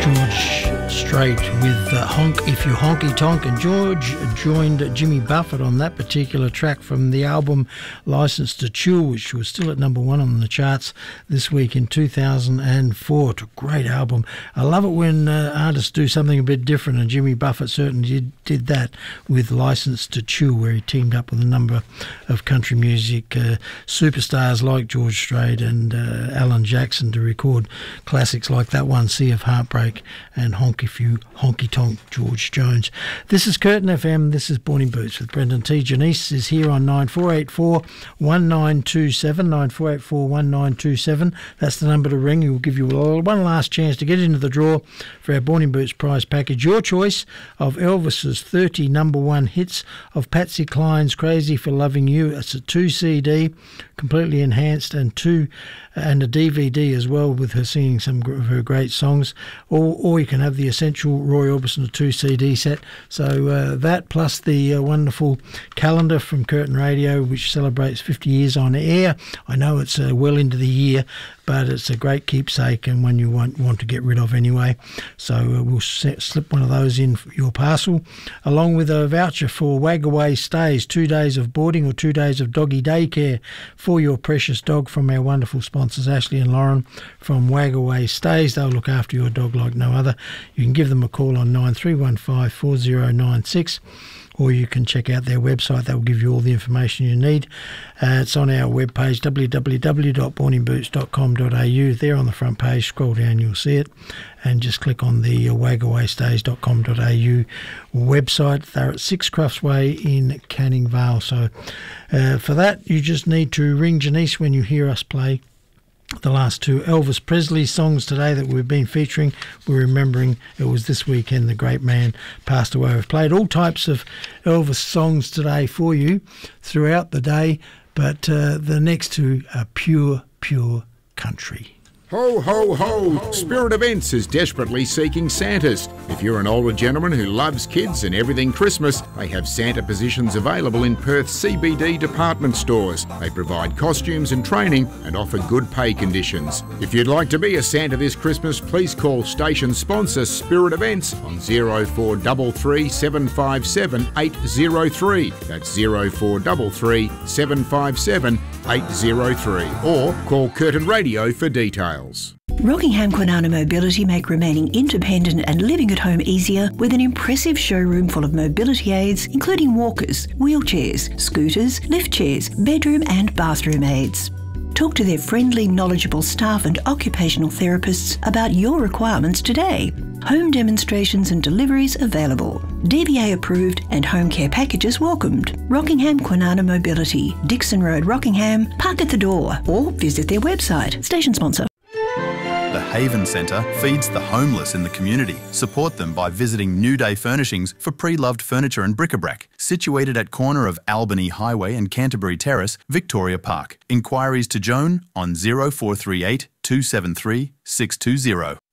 George Strait with Honk If You Honky Tonk, and George joined Jimmy Buffett on that particular track from the album License to Chill, which was still at number one on the charts this week in 2004. It's a great album. I love it when artists do something a bit different, and Jimmy Buffett certainly did that with License to Chill, where he teamed up with a number of country music superstars like George Strait and Alan Jackson to record classics like that one, Sea of Heartbreak, and Honk If You Honky Tonk, George Jones. This is Curtin FM. This is Born in Boots with Brendan T. Janice is here on 9484 1927, 9484 1927. That's the number to ring. We'll give you one last chance to get into the draw for our Born in Boots prize package. Your choice of Elvis's 30 number one hits, of Patsy Cline's Crazy for Loving You. It's a 2 CD, completely enhanced, and a DVD as well, with her singing some of her great songs. Or you can have the Essential Roy Orbison 2 CD set. So that plus the wonderful calendar from Curtin Radio, which celebrates 50 years on air. I know it's well into the year, but it's a great keepsake and one you want to get rid of anyway. So we'll slip one of those in your parcel, along with a voucher for Wagaway Stays, 2 days of boarding or 2 days of doggy daycare for your precious dog from our wonderful sponsors Ashley and Lauren from Wagaway Stays. They'll look after your dog like no other. You can give them a call on 9315 4096, or you can check out their website. That will give you all the information you need. It's on our webpage, www.borninboots.com.au. There on the front page, scroll down, you'll see it, and just click on the wagawaystays.com.au website. They're at 6 Crufts Way in Canning Vale. So for that, you just need to ring Janice when you hear us play the last two Elvis Presley songs today that we've been featuring. We're remembering it was this weekend the great man passed away. We've played all types of Elvis songs today for you throughout the day, but the next two are pure country. Ho, ho, ho! Spirit Events is desperately seeking Santas. If you're an older gentleman who loves kids and everything Christmas, they have Santa positions available in Perth's CBD department stores. They provide costumes and training and offer good pay conditions. If you'd like to be a Santa this Christmas, please call station sponsor Spirit Events on 0433 757 803. That's 0433 757 803. Or call Curtin Radio for details. Rockingham Kwinana Mobility make remaining independent and living at home easier with an impressive showroom full of mobility aids, including walkers, wheelchairs, scooters, lift chairs, bedroom and bathroom aids. Talk to their friendly, knowledgeable staff and occupational therapists about your requirements today. Home demonstrations and deliveries available. DVA approved and home care packages welcomed. Rockingham Kwinana Mobility, Dixon Road, Rockingham. Park at the door or visit their website. Station sponsor. The Haven Centre feeds the homeless in the community. Support them by visiting New Day Furnishings for pre-loved furniture and bric-a-brac, situated at corner of Albany Highway and Canterbury Terrace, Victoria Park. Inquiries to Joan on 0438 273 620.